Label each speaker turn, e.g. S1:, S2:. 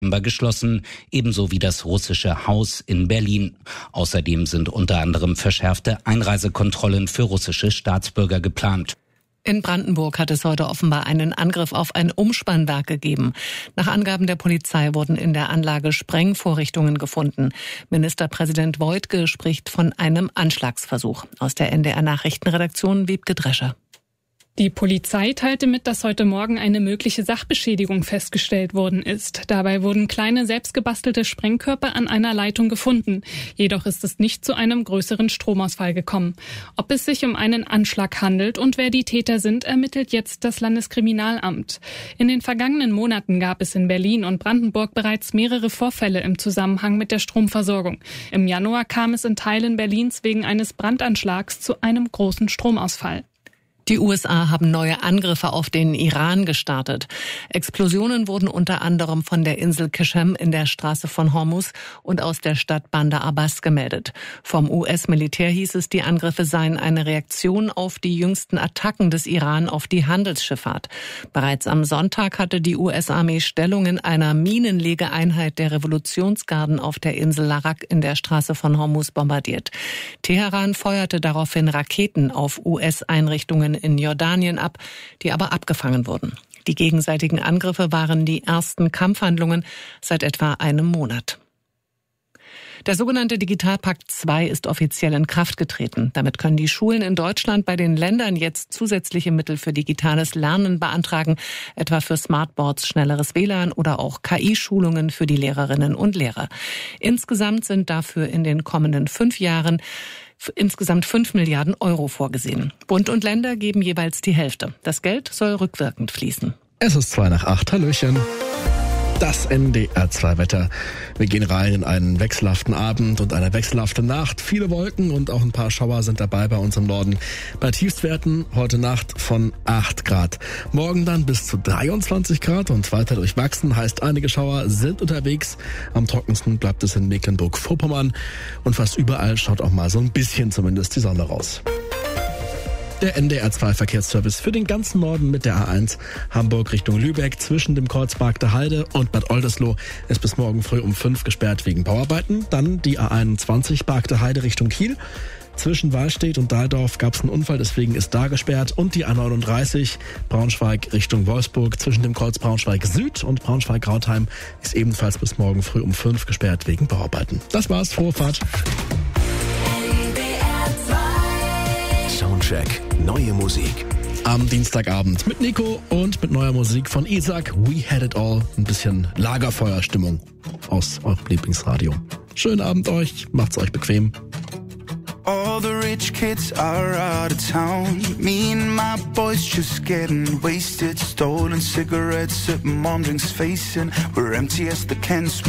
S1: geschlossen, ebenso wie das russische Haus in Berlin. Außerdem sind unter anderem verschärfte Einreisekontrollen für russische Staatsbürger geplant.
S2: In Brandenburg hat es heute offenbar einen Angriff auf ein Umspannwerk gegeben. Nach Angaben der Polizei wurden in der Anlage Sprengvorrichtungen gefunden. Ministerpräsident Woidke spricht von einem Anschlagsversuch. Aus der NDR-Nachrichtenredaktion Wiebke Drescher.
S3: Die Polizei teilte mit, dass heute Morgen eine mögliche Sachbeschädigung festgestellt worden ist. Dabei wurden kleine selbstgebastelte Sprengkörper an einer Leitung gefunden. Jedoch ist es nicht zu einem größeren Stromausfall gekommen. Ob es sich um einen Anschlag handelt und wer die Täter sind, ermittelt jetzt das Landeskriminalamt. In den vergangenen Monaten gab es in Berlin und Brandenburg bereits mehrere Vorfälle im Zusammenhang mit der Stromversorgung. Im Januar kam es in Teilen Berlins wegen eines Brandanschlags zu einem großen Stromausfall.
S2: Die USA haben neue Angriffe auf den Iran gestartet. Explosionen wurden unter anderem von der Insel Qeshm in der Straße von Hormuz und aus der Stadt Bandar Abbas gemeldet. Vom US-Militär hieß es, die Angriffe seien eine Reaktion auf die jüngsten Attacken des Iran auf die Handelsschifffahrt. Bereits am Sonntag hatte die US-Armee Stellungen einer Minenlegeeinheit der Revolutionsgarden auf der Insel Larak in der Straße von Hormuz bombardiert. Teheran feuerte daraufhin Raketen auf US-Einrichtungen in Jordanien ab, die aber abgefangen wurden. Die gegenseitigen Angriffe waren die ersten Kampfhandlungen seit etwa einem Monat. Der sogenannte Digitalpakt 2 ist offiziell in Kraft getreten. Damit können die Schulen in Deutschland bei den Ländern jetzt zusätzliche Mittel für digitales Lernen beantragen, etwa für Smartboards, schnelleres WLAN oder auch KI-Schulungen für die Lehrerinnen und Lehrer. Insgesamt sind dafür in den kommenden 5 Jahren insgesamt 5 Milliarden Euro vorgesehen. Bund und Länder geben jeweils die Hälfte. Das Geld soll rückwirkend fließen.
S4: Es ist 7:55. Hallöchen. Das NDR2-Wetter. Wir gehen rein in einen wechselhaften Abend und eine wechselhafte Nacht. Viele Wolken und auch ein paar Schauer sind dabei bei uns im Norden. Bei Tiefstwerten heute Nacht von 8 Grad. Morgen dann bis zu 23 Grad und weiter durchwachsen. Heißt, einige Schauer sind unterwegs. Am trockensten bleibt es in Mecklenburg-Vorpommern. Und fast überall schaut auch mal so ein bisschen zumindest die Sonne raus. Der NDR2-Verkehrsservice für den ganzen Norden mit der A1 Hamburg Richtung Lübeck zwischen dem Kreuzberg der Heide und Bad Oldesloe ist bis morgen früh um 5 gesperrt wegen Bauarbeiten. Dann die A21 Bark der Heide Richtung Kiel. Zwischen Wallstedt und Dahldorf gab es einen Unfall, deswegen ist da gesperrt. Und die A39 Braunschweig Richtung Wolfsburg zwischen dem Kreuz Braunschweig Süd und Braunschweig-Rautheim ist ebenfalls bis morgen früh um 5 gesperrt wegen Bauarbeiten. Das war's, frohe Fahrt.
S5: Soundcheck, neue Musik.
S4: Am Dienstagabend mit Nico und mit neuer Musik von Isaac, We Had It All. Ein bisschen Lagerfeuerstimmung aus eurem Lieblingsradio. Schönen Abend euch, macht's euch bequem.
S6: All the rich kids are out of town. Me and my boys just getting wasted. Stolen cigarettes at mom drinks facing. We're empty as the cans.